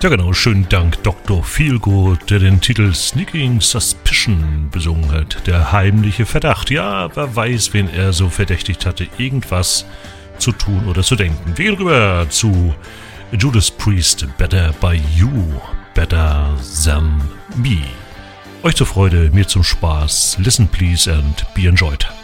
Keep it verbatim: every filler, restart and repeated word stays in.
Ja genau, schönen Dank Doktor Feelgood, der den Titel Sneaking Suspicion besungen hat. Der heimliche Verdacht. Ja, wer weiß, wen er so verdächtigt hatte, irgendwas zu tun oder zu denken. Wir gehen rüber zu Judas Priest, Better by You, Better Than Me. Euch zur Freude, mir zum Spaß. Listen please and be enjoyed.